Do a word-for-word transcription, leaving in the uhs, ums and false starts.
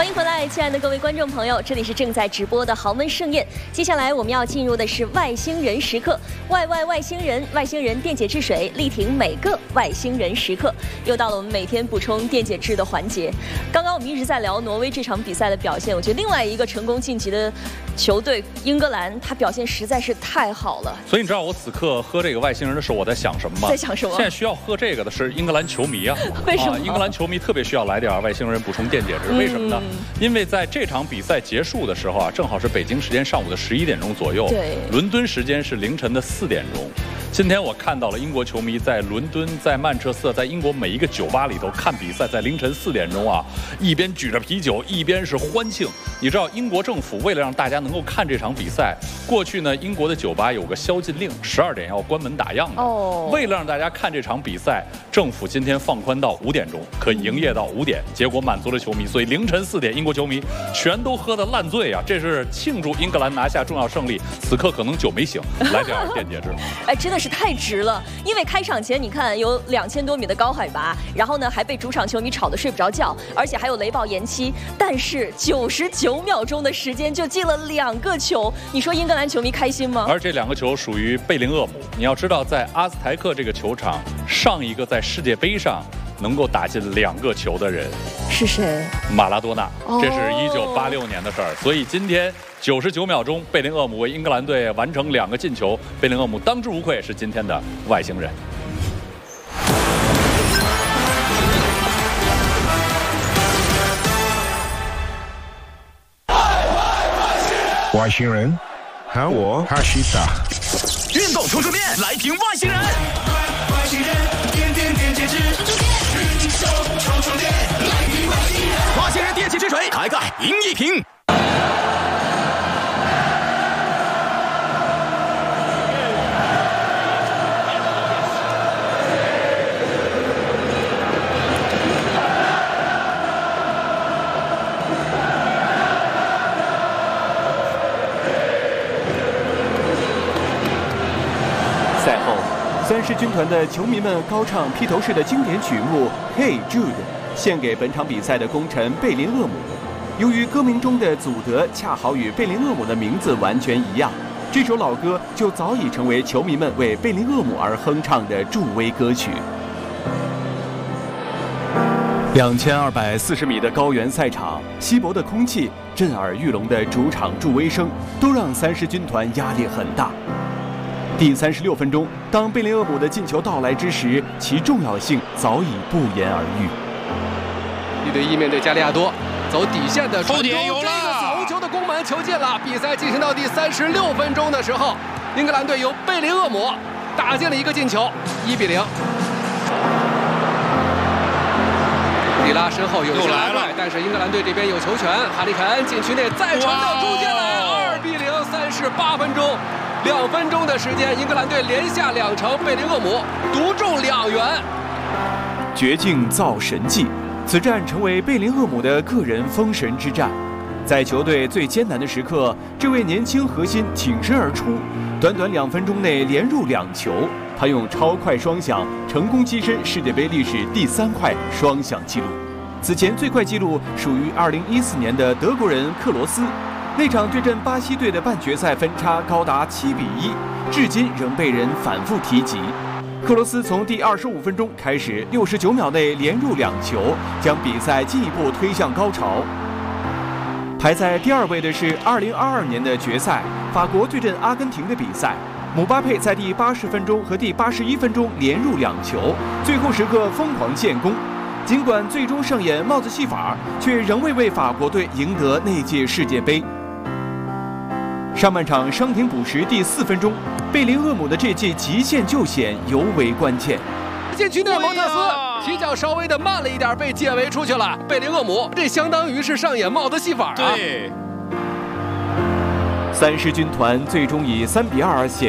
欢迎回来，亲爱的各位观众朋友，这里是正在直播的豪门盛宴。接下来我们要进入的是外星人时刻，外外外星人，外星人电解质水，力挺每个外星人时刻。又到了我们每天补充电解质的环节。刚刚我们一直在聊挪威这场比赛的表现，我觉得另外一个成功晋级的球队英格兰，他表现实在是太好了。 所以你知道我此刻喝这个外星人的时候我在想什么吗？ 在想什么？ 现在需要喝这个的是英格兰球迷啊。 为什么？ 啊、英格兰球迷特别需要来点外星人补充电解质，为什么呢？嗯、因为在这场比赛结束的时候啊，正好是北京时间上午的十一点钟左右， 对， 伦敦时间是凌晨的四点钟。今天我看到了英国球迷在伦敦、在曼彻斯特、在英国每一个酒吧里头看比赛，在凌晨四点钟啊，一边举着啤酒，一边是欢庆。你知道，英国政府为了让大家能够看这场比赛，过去呢，英国的酒吧有个宵禁令，十二点要关门打烊的。哦。为了让大家看这场比赛，政府今天放宽到五点钟，可以营业到五点，结果满足了球迷，所以凌晨四点，英国球迷全都喝得烂醉啊！这是庆祝英格兰拿下重要胜利，此刻可能酒没醒，来点电解质。 哎，真的是太值了！因为开场前你看有两千多米的高海拔，然后呢还被主场球迷吵得睡不着觉，而且还有雷暴延期。但是九十九秒钟的时间就进了两个球，你说英格兰球迷开心吗？ 而这两个球属于贝林厄姆。你要知道，在阿斯台克这个球场，上一个在世界杯上能够打进两个球的人是谁？ 马拉多纳。这是一九八六年的事儿。所以今天九十九秒钟，贝林厄姆为英格兰队完成两个进球，贝林厄姆当之无愧是今天的外星人。 外星人，喊我哈西达。 运动充充电，来听外星人。外星人，点点点解质，运动充充电，来听外星人。外星人电解质水，开盖饮一瓶。 赛后，三狮军团的球迷们高唱披头士的经典曲目《Hey Jude》，献给本场比赛的功臣贝林厄姆。由于歌名中的祖德恰好与贝林厄姆的名字完全一样，这首老歌就早已成为球迷们为贝林厄姆而哼唱的助威歌曲。两千二百四十米的高原赛场，稀薄的空气、震耳欲聋的主场助威声，都让三狮军团压力很大。第三十六分钟，当贝林厄姆的进球到来之时，其重要性早已不言而喻。 一对一面对加利亚多，走底线的传中， 点有了， 这个死红球的攻门球进了。比赛进行到第三十六分钟的时候，英格兰队由贝林厄姆打进了一个进球，一比零。迪拉身后有些拉拽，但是英格兰队这边有球权，哈里凯恩禁区内再传到中间来，二比零，三十八分钟。两分钟的时间，英格兰队连下两城，贝林厄姆独中两元。 绝境造神迹，此战成为贝林厄姆的个人封神之战。在球队最艰难的时刻，这位年轻核心挺身而出，短短两分钟内连入两球。他用超快双响成功跻身世界杯历史第三快双响纪录。此前最快纪录属于二零一四年的德国人克罗斯。那场对阵巴西队的半决赛分差高达七比一，至今仍被人反复提及。克罗斯从第二十五分钟开始，六十九秒内连入两球，将比赛进一步推向高潮。排在第二位的是二零二二年的决赛，法国对阵阿根廷的比赛。姆巴佩在第八十分钟和第八十一分钟连入两球，最后时刻疯狂建功。尽管最终上演帽子戏法，却仍未为法国队赢得那届世界杯。上半场伤停补时第四分钟，贝林厄姆的这记极限救险尤为关键。 禁区内蒙特斯踢脚稍微的慢了一点，被解围出去了。贝林厄姆这相当于是上演帽子戏法啊！ 对。 三狮军团最终以三比二险